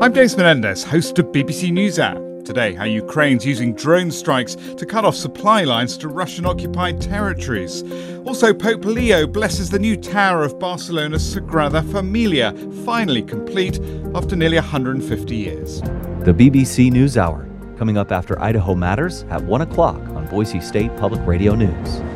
I'm James Menendez, host of BBC NewsHour. Today, how Ukraine's using drone strikes to cut off supply lines to Russian-occupied territories. Also, Pope Leo blesses the new tower of Barcelona's Sagrada Familia, finally complete after nearly 150 years. The BBC NewsHour, coming up after Idaho Matters at 1 o'clock on Boise State Public Radio News.